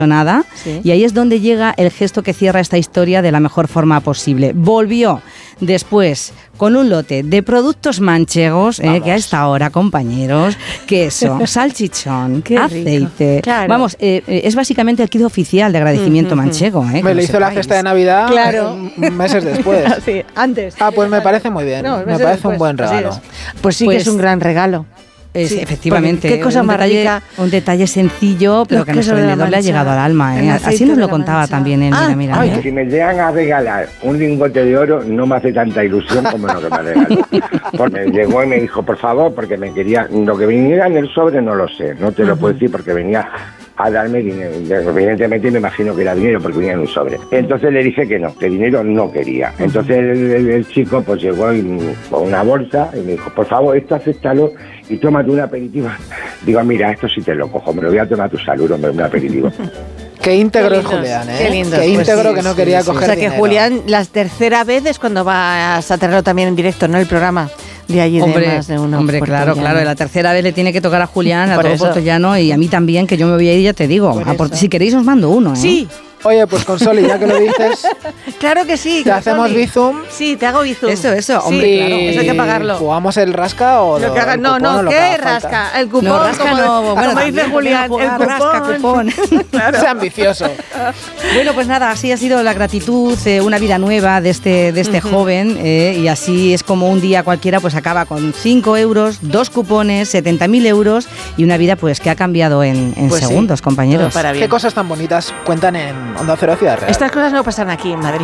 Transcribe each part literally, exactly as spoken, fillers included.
nada, sí. Y ahí es donde llega el gesto que cierra esta historia de la mejor forma posible. Volvió después con un lote de productos manchegos, eh, que a esta hora, compañeros, queso, salchichón, Qué aceite. Claro. Vamos, eh, es básicamente el kit oficial de agradecimiento uh-huh. manchego. Eh, me lo hizo la cesta de Navidad claro. meses después. Sí, antes. Ah, pues me parece muy bien. No, me parece después. un buen regalo. Pues sí pues, que es un gran regalo. Es, sí, efectivamente, qué cosa un, más detalle, rica. un detalle sencillo, pero que a nuestro vendedor le ha llegado al alma. ¿eh? Así nos lo contaba también él. Ah, mira, mira, ay, mira. Si me llegan a regalar un lingote de oro, no me hace tanta ilusión como lo que me regaló. Porque me llegó y me dijo, por favor, porque me quería, lo que viniera en el sobre no lo sé, no te lo uh-huh. puedo decir porque venía a darme dinero. Evidentemente me imagino que era dinero porque venía en un sobre. Entonces le dije que no, que dinero no quería. Entonces el, el, el chico pues llegó y, con una bolsa y me dijo, por favor, esto acéptalo y tómate un aperitivo. Digo, mira, esto sí te lo cojo, me lo voy a tomar a tu salud, hombre, un aperitivo. Qué íntegro es Julián, ¿eh? Qué lindo. Qué íntegro pues sí, que no sí, quería sí, coger sí. O sea, que dinero. Julián, la tercera vez es cuando vas a tenerlo también en directo, ¿no? El programa de allí hombre, de más de uno. Hombre, claro, claro. La tercera vez le tiene que tocar a Julián, a todo Puertollano y a mí también, que yo me voy a ir, ya te digo. A por, si queréis os mando uno, ¿eh? Sí. Oye, pues con Soli, ya que lo dices... Claro que sí. ¿Te hacemos Soli. Bizum? Sí, te hago Bizum. Eso, eso, hombre, sí, claro. Eso hay que pagarlo. ¿Jugamos el rasca o lo que haga, el No, cupón, no, o lo ¿qué rasca? falta? El cupón, no, rasca como, no, como bueno, dice Julián, el cupón. Rasca, cupón. Claro. Sea ambicioso. Bueno, pues nada, así ha sido la gratitud, eh, una vida nueva de este, de este uh-huh. joven, eh, y así es como un día cualquiera pues acaba con cinco euros, dos cupones, setenta mil euros y una vida pues que ha cambiado en, en pues segundos, sí, compañeros. ¿Qué cosas tan bonitas cuentan en Onda Cero Ciudad Real? Estas cosas no pasan aquí en Madrid.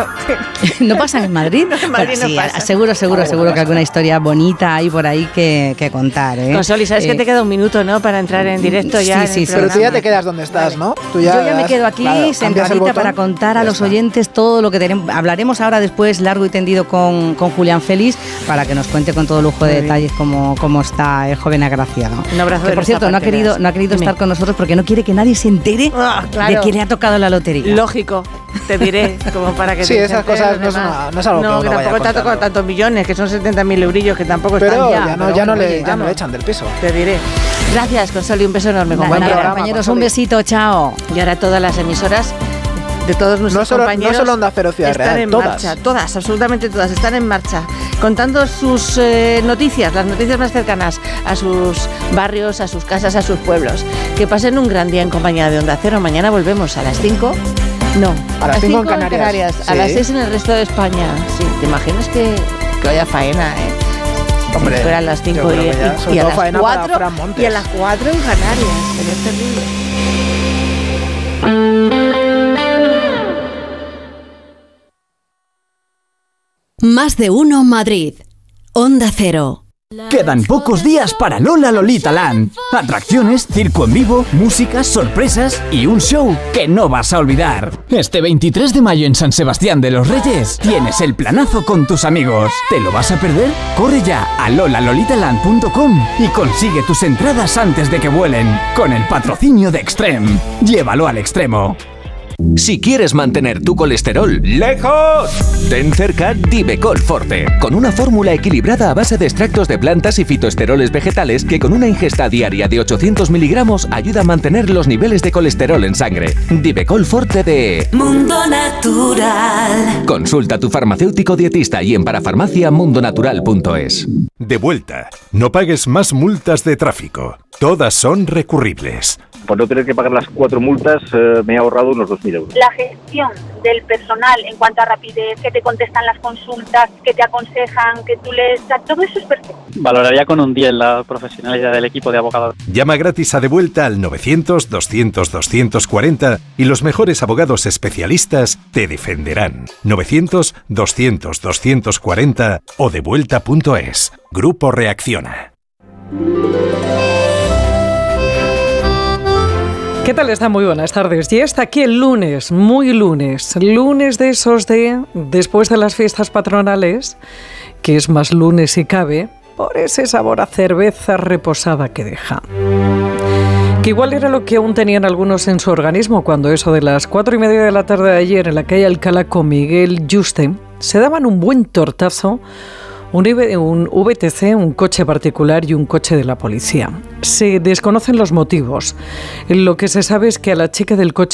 No, ¿No pasan en Madrid? No, en Madrid bueno, no sí, pasa. Seguro, seguro, oh, seguro que alguna historia bonita hay por ahí que, que contar, ¿eh? Consoli, ¿sabes eh, que te queda un minuto, no? Para entrar en directo ya. Sí, sí, sí. Pero tú ya te quedas donde estás, ¿no? Tú ya Yo ya me quedo aquí, claro, sentadita para contar a los está. oyentes todo lo que tenemos. Hablaremos ahora después largo y tendido con, con Julián Félix para que nos cuente con todo lujo de Muy detalles cómo, cómo está el joven agraciado. Un abrazo. Que por cierto, no ha querido, no ha querido estar con nosotros porque no quiere que nadie se entere ah, claro. de que le ha tocado la lotería. Lógico, te diré, como para que sí, te esas cosas no, una, no es algo no, que, que tampoco te ha tocado tantos millones, que son setenta mil eurillos, que tampoco pero están ya. ya no, ya no, oye, le, ya no le echan del peso. Te diré. Gracias, Consoli, un beso enorme. Nada, nada, programa, compañeros, Consoli. Un besito, chao. Y ahora todas las emisoras de todos nuestros no solo, compañeros no solo Onda Cero Ciudad están Real, en todas. marcha, todas, absolutamente todas, están en marcha, contando sus eh, noticias, las noticias más cercanas a sus barrios, a sus casas, a sus pueblos. Que pasen un gran día en compañía de Onda Cero. Mañana volvemos a las cinco. No, a las cinco en Canarias, en Canarias sí. A las seis en el resto de España. Sí, ¿te imaginas que, que vaya faena, eh? Hombre, fuera a las cinco y, ya, y, y a las cuatro y a las cuatro en Canarias. Sería terrible. Más de uno Madrid. Onda Cero. Quedan pocos días para Lola Lolita Land. Atracciones, circo en vivo, músicas, sorpresas y un show que no vas a olvidar. Este veintitrés de mayo en San Sebastián de los Reyes tienes el planazo con tus amigos. ¿Te lo vas a perder? Corre ya a lola lolita land punto com y consigue tus entradas antes de que vuelen. Con el patrocinio de Extreme. Llévalo al extremo. Si quieres mantener tu colesterol lejos, ten cerca Divecol Forte, con una fórmula equilibrada a base de extractos de plantas y fitoesteroles vegetales que con una ingesta diaria de ochocientos miligramos ayuda a mantener los niveles de colesterol en sangre. Divecol Forte de Mundo Natural. Consulta a tu farmacéutico dietista y en parafarmacia mundonatural punto es. De vuelta, no pagues más multas de tráfico. Todas son recurribles. Por no tener que pagar las cuatro multas, eh, me he ahorrado unos dos mil euros. La gestión del personal en cuanto a rapidez, que te contestan las consultas, que te aconsejan, que tú les... Todo eso es perfecto. Valoraría con un diez la profesionalidad del equipo de abogados. Llama gratis a De Vuelta al novecientos, doscientos, doscientos cuarenta y los mejores abogados especialistas te defenderán. novecientos, doscientos, doscientos cuarenta o devuelta punto es. Grupo Reacciona. ¿Qué tal están? Muy buenas tardes. Y está aquí el lunes, muy lunes. Lunes de esos de después de las fiestas patronales, que es más lunes si cabe, por ese sabor a cerveza reposada que deja. Que igual era lo que aún tenían algunos en su organismo cuando eso de las cuatro y media de la tarde de ayer en la calle Alcalá con Miguel Yuste se daban un buen tortazo Un, un V T C, un coche particular y un coche de la policía. Se desconocen los motivos. Lo que se sabe es que a la chica del coche